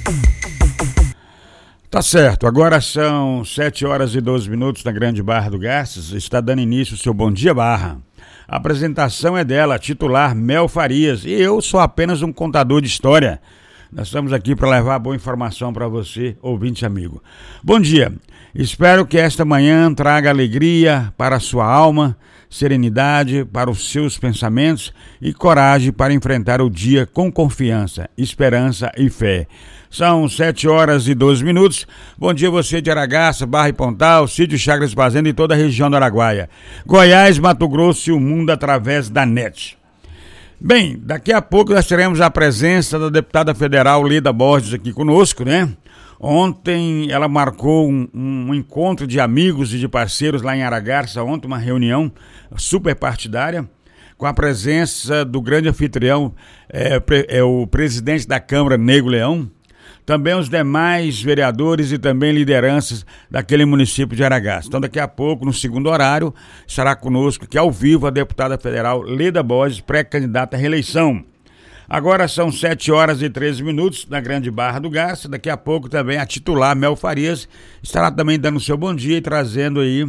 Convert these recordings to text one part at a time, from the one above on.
Tá certo, agora são 7 horas e 12 minutos na Grande Barra do Garças. Está dando início o seu Bom Dia Barra. A apresentação é dela, titular Mel Farias, e eu sou apenas um contador de história. Nós estamos aqui para levar boa informação para você, ouvinte amigo. Bom dia, espero que esta manhã traga alegria para a sua alma, serenidade para os seus pensamentos e coragem para enfrentar o dia com confiança, esperança e fé. São 7 horas e 12 minutos. Bom dia você de Aragaça, Barra e Pontal, Sítio Chagres Fazenda e toda a região do Araguaia. Goiás, Mato Grosso e o mundo através da NET. Bem, daqui a pouco nós teremos a presença da deputada federal Leda Borges aqui conosco, né? Ontem ela marcou um encontro de amigos e de parceiros lá em Aragarça, ontem uma reunião super partidária, com a presença do grande anfitrião, o presidente da Câmara, Nego Leão, também os demais vereadores e também lideranças daquele município de Aragaça. Então daqui a pouco, no segundo horário, estará conosco aqui ao vivo a deputada federal Leda Borges, pré-candidata à reeleição. Agora são 7 horas e 13 minutos na Grande Barra do Garça. Daqui a pouco também a titular Mel Farias estará também dando o seu bom dia e trazendo aí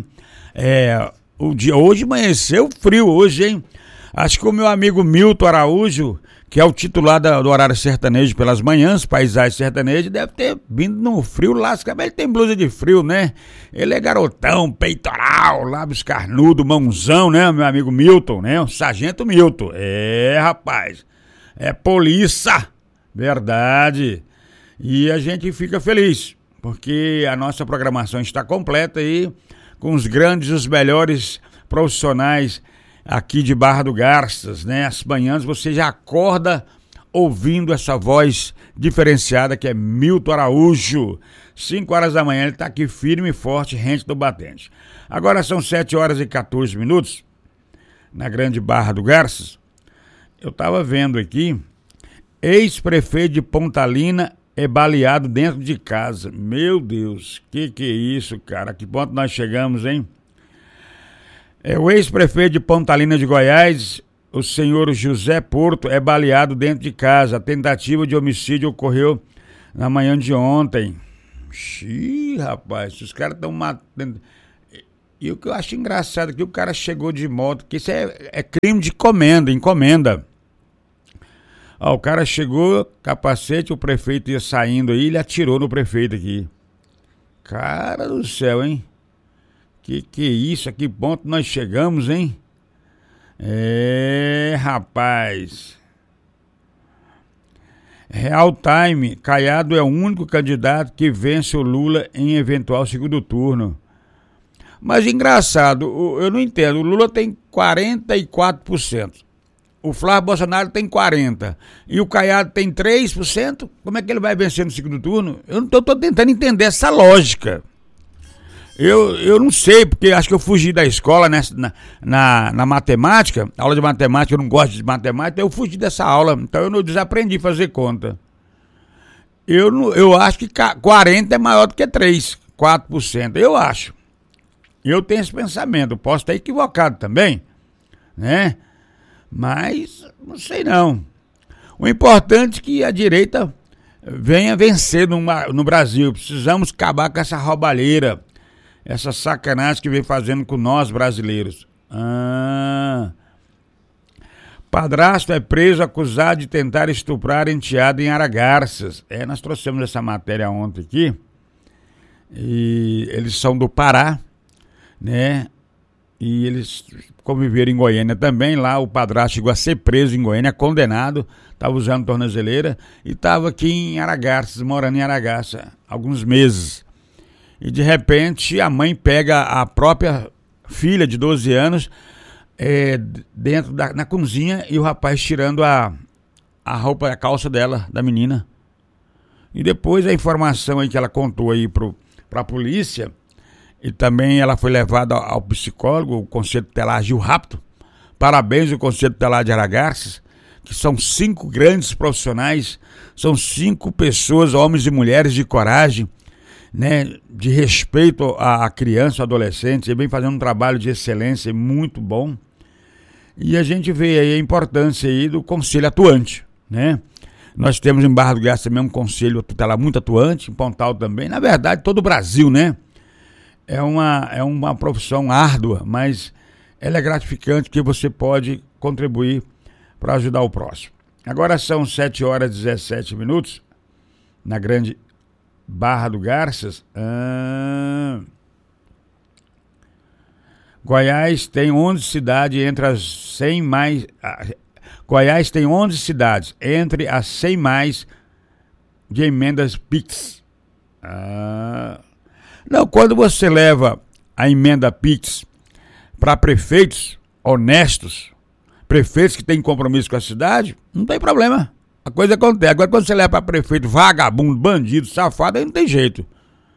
o dia. Hoje amanheceu frio hoje, hein? Acho que o meu amigo Milton Araújo, que é o titular do horário sertanejo pelas manhãs, Paisagem Sertanejo, deve ter vindo no frio lascado. Ele tem blusa de frio, né? Ele é garotão, peitoral, lábios carnudo, mãozão, né? Meu amigo Milton, né? O sargento Milton. Rapaz, é polícia, verdade. E a gente fica feliz, porque a nossa programação está completa aí, com os grandes, os melhores profissionais aqui de Barra do Garças, né? As manhãs você já acorda ouvindo essa voz diferenciada que é Milton Araújo. 5 horas da manhã ele está aqui firme e forte, rente do batente. Agora são 7 horas e 14 minutos na Grande Barra do Garças. Eu estava vendo aqui, ex-prefeito de Pontalina é baleado dentro de casa. Meu Deus, que é isso, cara? Que ponto nós chegamos, hein? O ex-prefeito de Pontalina de Goiás, o senhor José Porto, é baleado dentro de casa. A tentativa de homicídio ocorreu na manhã de ontem. Xiii, rapaz, os caras estão matando. E o que eu acho engraçado é que o cara chegou de moto, que isso é crime de encomenda. O cara chegou, capacete, o prefeito ia saindo aí, ele atirou no prefeito aqui. Cara do céu, hein? Que é isso? A que ponto nós chegamos, hein? Rapaz. Real Time, Caiado é o único candidato que vence o Lula em eventual segundo turno. Mas engraçado, eu não entendo, o Lula tem 44%. O Flávio Bolsonaro tem 40%. E o Caiado tem 3%. Como é que ele vai vencer no segundo turno? Eu não tô tentando entender essa lógica. Eu não sei, porque acho que eu fugi da escola na matemática, aula de matemática, eu não gosto de matemática, eu fugi dessa aula, então eu não desaprendi a fazer conta. Eu acho que 40 é maior do que 4%, eu acho. Eu tenho esse pensamento, posso estar equivocado também, né? Mas não sei não. O importante é que a direita venha vencer no Brasil, precisamos acabar com essa roubalheira, essa sacanagem que vem fazendo com nós brasileiros. Padrasto é preso acusado de tentar estuprar enteada em Aragarças. Nós trouxemos essa matéria ontem aqui. E eles são do Pará, né? E eles conviveram em Goiânia também. Lá o padrasto chegou a ser preso em Goiânia, condenado. Estava usando tornozeleira e estava aqui em Aragarças, morando em Aragarça há alguns meses. E de repente a mãe pega a própria filha de 12 anos dentro na cozinha e o rapaz tirando a roupa, a calça dela, da menina. E depois a informação aí que ela contou aí pra polícia, e também ela foi levada ao psicólogo, o Conselho Tutelar agiu rápido. Parabéns ao Conselho Tutelar de Aragarças, que são 5 grandes profissionais, são 5 pessoas, homens e mulheres de coragem, né, de respeito à criança, ao adolescente, e vem fazendo um trabalho de excelência muito bom. E a gente vê aí a importância aí do conselho atuante, né? Nós temos em Barra do Garças também um conselho tutelar muito atuante, em Pontal também. Na verdade, todo o Brasil, né? É uma profissão árdua, mas ela é gratificante que você pode contribuir para ajudar o próximo. Agora são 7 horas e 17 minutos, na grande Barra do Garças. Goiás tem 11 cidades entre as 100 mais... Goiás tem 11 cidades entre as 100 mais de emendas PIX. Não, quando você leva a emenda PIX para prefeitos honestos, prefeitos que têm compromisso com a cidade, não tem problema. A coisa acontece. Agora, quando você leva para prefeito vagabundo, bandido, safado, aí não tem jeito.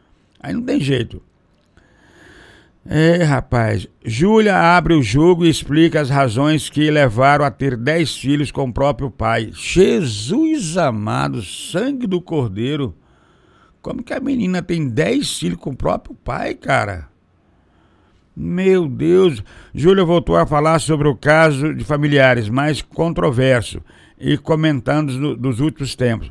Rapaz, Júlia abre o jogo e explica as razões que levaram a ter 10 filhos com o próprio pai. Jesus amado, sangue do cordeiro. Como que a menina tem 10 filhos com o próprio pai, cara? Meu Deus. Júlia voltou a falar sobre o caso de familiares mais controverso e comentando dos últimos tempos.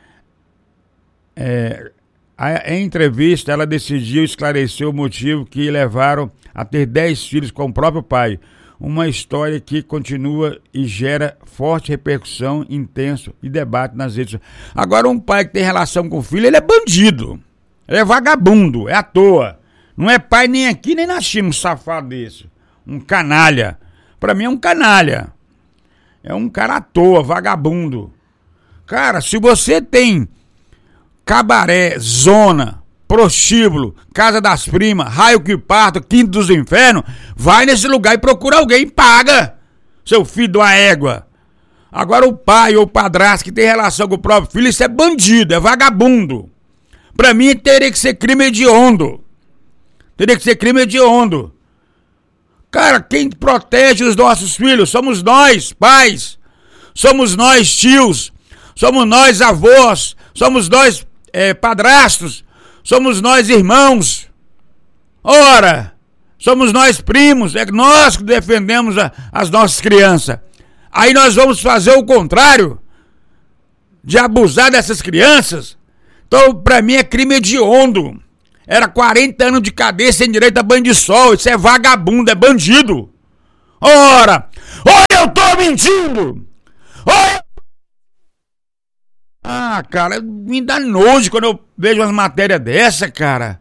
Em entrevista, ela decidiu esclarecer o motivo que levaram a ter 10 filhos com o próprio pai. Uma história que continua e gera forte repercussão, intenso e debate nas redes sociais. Agora, um pai que tem relação com o filho, ele é bandido. Ele é vagabundo, é à toa. Não é pai nem aqui, nem na China, um safado desse. Um canalha. Pra mim é um canalha. É um cara à toa, vagabundo. Cara, se você tem cabaré, zona, prostíbulo, casa das primas, raio que parta, quinto dos infernos, vai nesse lugar e procura alguém, paga, seu filho de uma égua. Agora o pai ou o padrasto que tem relação com o próprio filho, isso é bandido, é vagabundo. Pra mim teria que ser crime hediondo. Cara, quem protege os nossos filhos somos nós, pais, somos nós, tios, somos nós, avós, somos nós, padrastos, somos nós, irmãos. Ora, somos nós, primos, é nós que defendemos as nossas crianças. Aí nós vamos fazer o contrário, de abusar dessas crianças. Então, pra mim é crime hediondo. Era 40 anos de cadeia sem direito a banho de sol. Isso é vagabundo, é bandido. Ora, ou eu tô mentindo, cara, me dá nojo quando eu vejo umas matérias dessa, cara.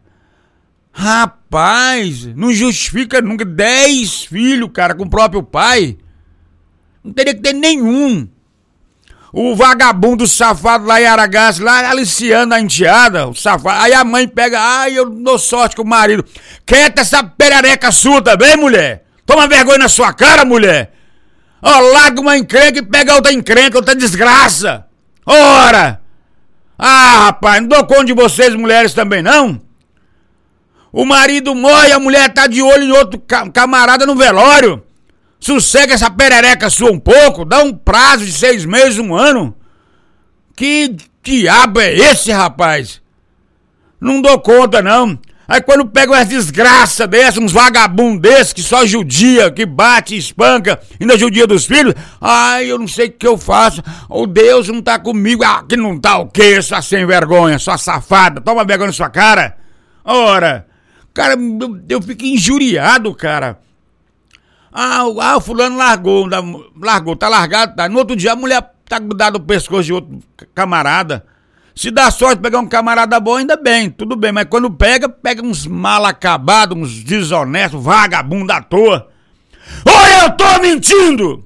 Rapaz, não justifica nunca 10 filhos, cara, com o próprio pai. Não teria que ter nenhum. O vagabundo safado lá em Aragaço, lá aliciando a enteada, o safado. Aí a mãe pega, eu dou sorte com o marido. Quieta essa perereca sua também, mulher. Toma vergonha na sua cara, mulher. Larga uma encrenca e pega outra encrenca, outra desgraça. Ora! Rapaz, não dou conta de vocês, mulheres, também, não. O marido morre, a mulher tá de olho em outro camarada no velório. Sossega essa perereca sua um pouco, dá um prazo de 6 meses, 1 ano. Que diabo é esse, rapaz? Não dou conta, não. Aí quando pega umas desgraças dessas, uns vagabundos desses, que só judia, que bate, espanca, ainda judia dos filhos, eu não sei o que eu faço. O Deus não tá comigo. Que não tá o quê? Sua sem vergonha, sua safada, toma vergonha na sua cara. Ora, cara, eu fico injuriado, cara. O fulano largou, tá largado, tá. No outro dia a mulher tá grudada no pescoço de outro camarada. Se dá sorte de pegar um camarada bom, ainda bem, tudo bem. Mas quando pega uns mal acabados, uns desonestos, vagabundo à toa. Eu tô mentindo!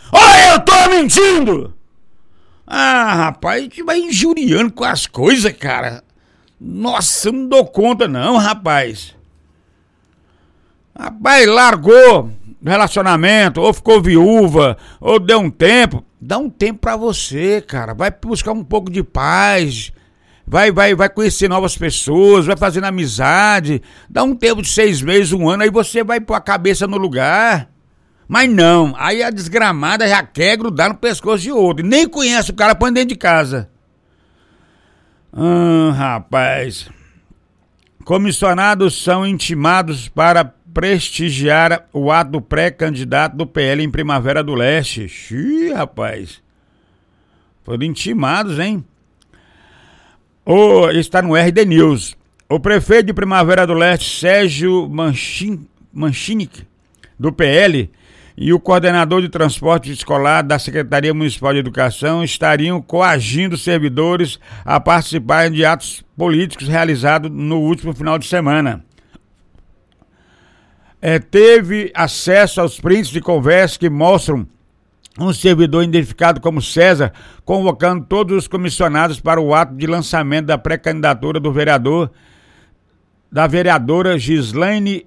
Rapaz, a gente vai injuriando com as coisas, cara. Nossa, eu não dou conta não, rapaz. Rapaz, largou relacionamento, ou ficou viúva, ou deu um tempo. Dá um tempo pra você, cara. Vai buscar um pouco de paz. Vai conhecer novas pessoas, vai fazendo amizade. Dá um tempo de 6 meses, 1 ano, aí você vai pôr a cabeça no lugar. Mas não, aí a desgramada já quer grudar no pescoço de outro. E nem conhece o cara, põe dentro de casa. Rapaz. Comissionados são intimados para prestigiar o ato do pré-candidato do PL em Primavera do Leste. Xiii, rapaz. Foram intimados, hein? Está no RD News. O prefeito de Primavera do Leste, Sérgio Manchinic, do PL, e o coordenador de transporte escolar da Secretaria Municipal de Educação estariam coagindo servidores a participarem de atos políticos realizados no último final de semana. Teve acesso aos prints de conversa que mostram um servidor identificado como César convocando todos os comissionados para o ato de lançamento da pré-candidatura da vereadora Gislaine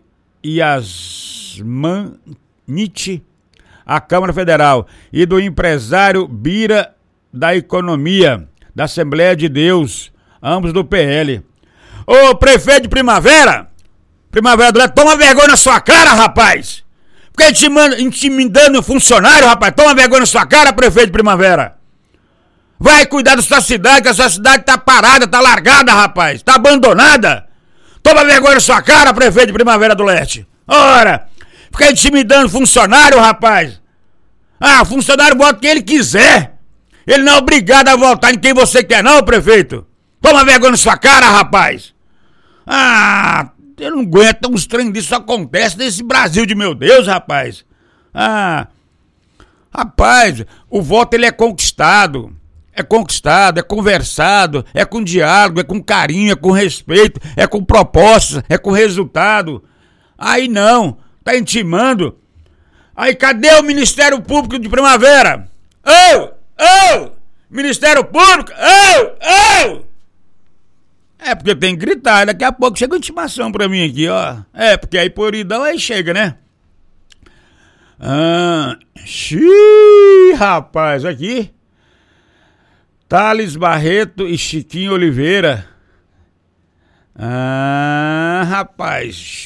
Yasmanite à Câmara Federal e do empresário Bira da Economia da Assembleia de Deus, ambos do PL. Ô prefeito de Primavera do Leste, toma vergonha na sua cara, rapaz! Fica intimidando funcionário, rapaz, toma vergonha na sua cara, prefeito de Primavera! Vai cuidar da sua cidade, que a sua cidade tá parada, tá largada, rapaz, tá abandonada! Toma vergonha na sua cara, prefeito de Primavera do Leste! Ora, fica intimidando funcionário, rapaz! Ah, o funcionário vota quem ele quiser! Ele não é obrigado a votar em quem você quer não, prefeito! Toma vergonha na sua cara, rapaz! Ah, eu não aguento uns trem disso, acontece nesse Brasil de meu Deus, rapaz! Ah, rapaz, o voto ele é conquistado, é conversado, é com diálogo, é com carinho, é com respeito, é com propostas, é com resultado. Aí não, tá intimando. Aí cadê o Ministério Público de Primavera? Ministério Público, É porque tem que gritar, daqui a pouco chega uma intimação pra mim aqui, ó. Porque aí por idão aí chega, né? Rapaz, aqui. Thales Barreto e Chiquinho Oliveira. Rapaz,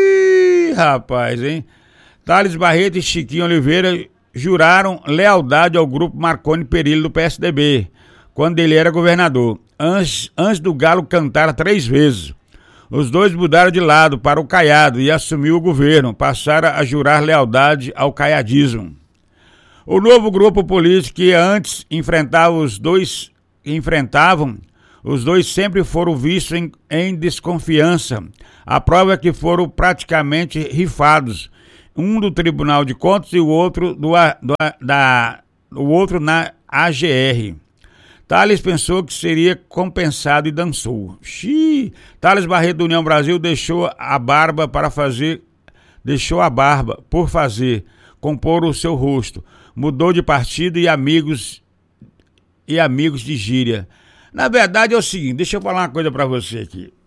hein? Thales Barreto e Chiquinho Oliveira juraram lealdade ao grupo Marconi Perillo do PSDB, quando ele era governador, antes do Galo cantar 3 vezes. Os dois mudaram de lado para o Caiado e assumiu o governo, passaram a jurar lealdade ao caiadismo. O novo grupo político que antes enfrentavam, os dois sempre foram vistos em desconfiança. A prova é que foram praticamente rifados, um do Tribunal de Contas e o outro o outro na AGR. Thales pensou que seria compensado e dançou. Thales Barreto da União Brasil deixou a barba por fazer, compor o seu rosto, mudou de partido e amigos de gíria. Na verdade é o seguinte, deixa eu falar uma coisa pra você aqui.